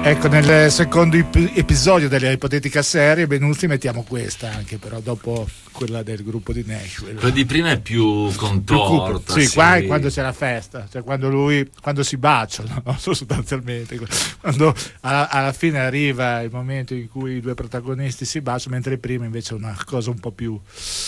Ecco, nel secondo episodio della ipotetica serie Benuzzi mettiamo questa anche, però dopo quella del gruppo di Nashville. Quella di prima è più contorta. Sì, qua è quando c'è la festa, cioè quando si baciano, no? Sostanzialmente, quando alla fine arriva il momento in cui i due protagonisti si baciano, mentre prima invece è una cosa un po' più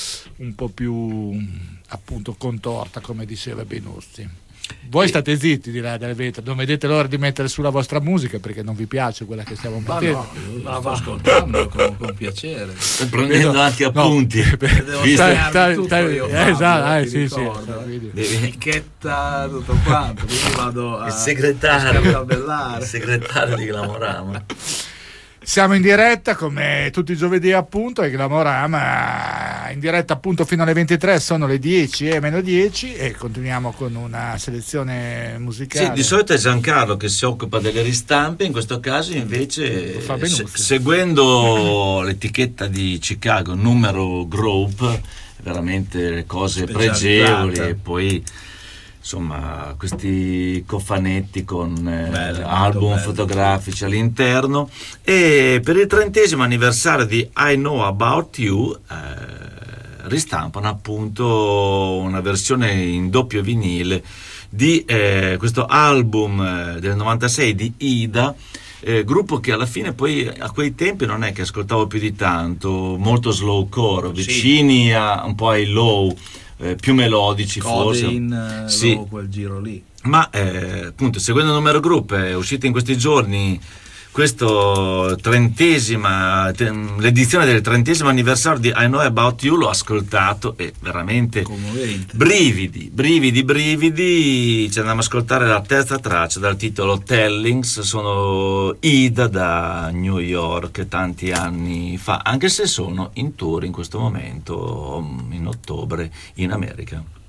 appunto contorta, come diceva Benuzzi. Voi state zitti di là del vetro, non vedete l'ora di mettere sulla vostra musica perché non vi piace quella che stiamo mettendo? No, la sto ascoltando con piacere. Sto prendendo anche appunti. Devo segnarmi tutto io, Fabio, sì, etichetta, tutto quanto, quindi vado a il segretario di Glamorama. Siamo in diretta come tutti i giovedì appunto, e Glamorama in diretta appunto fino alle 23, sono le 10 e meno 10 e continuiamo con una selezione musicale. Sì, di solito è Giancarlo che si occupa delle ristampe, in questo caso invece seguendo l'etichetta di Chicago, numero Group, veramente cose pregevoli, e poi insomma questi cofanetti con album fotografici all'interno. E per il 30° anniversario di I Know About You ristampano appunto una versione in doppio vinile di questo album del 96 di Ida, gruppo che alla fine poi a quei tempi non è che ascoltavo più di tanto, molto slowcore, vicini un po' ai low, più melodici forse, sì, quel giro lì. Ma appunto, seguendo il numero group, è uscito in questi giorni questo l'edizione del 30° anniversario di I Know About You. L'ho ascoltato e veramente commovente. brividi. Ci andiamo ad ascoltare la terza traccia dal titolo Tellings. Sono Ida da New York tanti anni fa, anche se sono in tour in questo momento in ottobre in America.